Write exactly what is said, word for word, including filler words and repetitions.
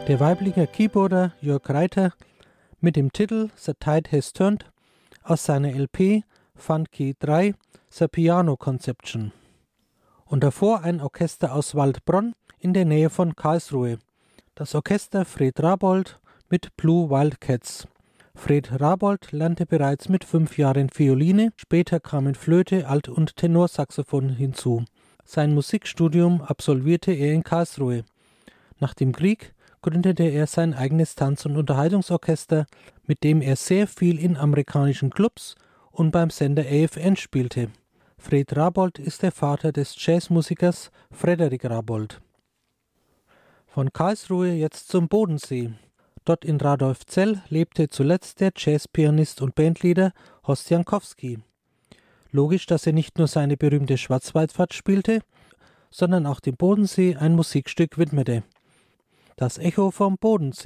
Der weibliche Keyboarder Jörg Reiter mit dem Titel The Tide Has Turned aus seiner L P Funky drei The Piano Conception. Und davor ein Orchester aus Waldbronn in der Nähe von Karlsruhe, das Orchester Fred Rabold mit Blue Wildcats. Fred Rabold lernte bereits mit fünf Jahren Violine, später kamen Flöte, Alt- und Tenorsaxophon hinzu. Sein Musikstudium absolvierte er in Karlsruhe. Nach dem Krieg gründete er sein eigenes Tanz- und Unterhaltungsorchester, mit dem er sehr viel in amerikanischen Clubs und beim Sender A F N spielte. Fred Rabold ist der Vater des Jazzmusikers Frederik Rabold. Von Karlsruhe jetzt zum Bodensee. Dort in Radolfzell lebte zuletzt der Jazzpianist und Bandleader Horst Jankowski. Logisch, dass er nicht nur seine berühmte Schwarzwaldfahrt spielte, sondern auch dem Bodensee ein Musikstück widmete. Das Echo vom Bodensee.